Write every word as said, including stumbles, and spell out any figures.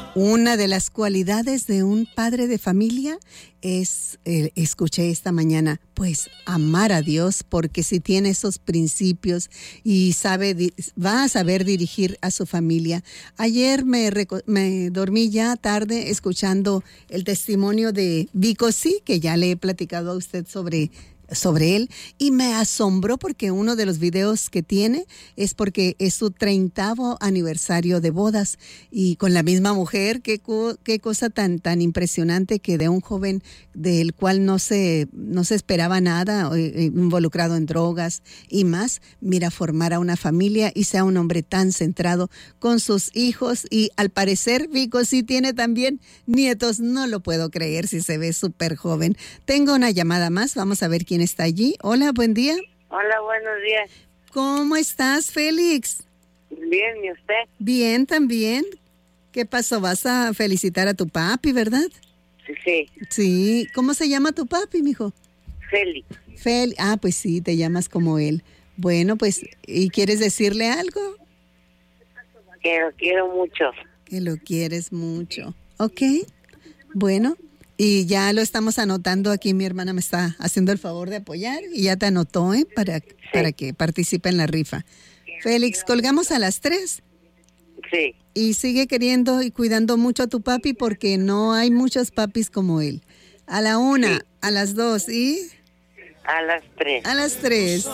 Una de las cualidades de un padre de familia es, eh, escuché esta mañana, pues amar a Dios, porque si tiene esos principios y sabe, va a saber dirigir a su familia. Ayer me, me dormí ya tarde escuchando el testimonio de Vico Sí, que ya le he platicado a usted sobre sobre él, y me asombró porque uno de los videos que tiene es porque es su treintavo aniversario de bodas y con la misma mujer. Qué, qué cosa tan tan impresionante, que de un joven del cual no se no se esperaba nada, eh, involucrado en drogas y más, mira, formar a una familia y sea un hombre tan centrado con sus hijos, y al parecer Vico sí tiene también nietos. No lo puedo creer, si se ve súper joven. Tengo una llamada más, vamos a ver quién está allí. Hola, buen día. Hola, buenos días. ¿Cómo estás, Félix? Bien, ¿y usted? Bien, también. ¿Qué pasó? Vas a felicitar a tu papi, ¿verdad? Sí. Sí. ¿Cómo se llama tu papi, mijo? Félix. Félix. Ah, pues sí, te llamas como él. Bueno, pues, ¿y quieres decirle algo? Que lo quiero mucho. Que lo quieres mucho. Ok. Bueno. Y ya lo estamos anotando aquí, mi hermana me está haciendo el favor de apoyar y ya te anotó, ¿eh? Para, sí. para que participe en la rifa. Félix, colgamos a las tres. Sí. Y sigue queriendo y cuidando mucho a tu papi, porque no hay muchos papis como él. A la una, sí. A las dos y... A las tres. A las tres.